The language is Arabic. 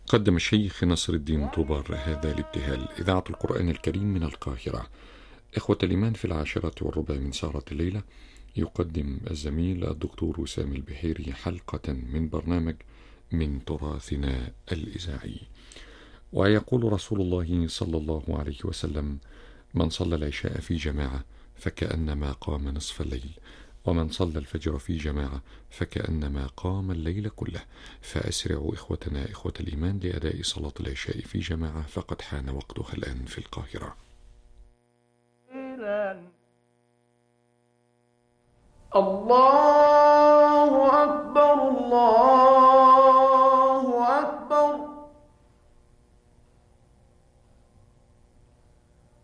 قدم الشيخ نصر الدين طوبار هذا الابتهال. إذاعة القرآن الكريم من القاهرة. إخوة الإيمان، في 10:15 من سهرة الليلة يقدم الزميل الدكتور وسام البحيري حلقة من برنامج من تراثنا الإذاعي. ويقول رسول الله صلى الله عليه وسلم: من صلى العشاء في جماعة فكأنما قام نصف الليل، ومن صلى الفجر في جماعة فكأنما قام الليل كله. فأسرعوا إخوتنا إخوة الإيمان لأداء صلاة العشاء في جماعة، فقد حان وقتها الآن في القاهرة. الله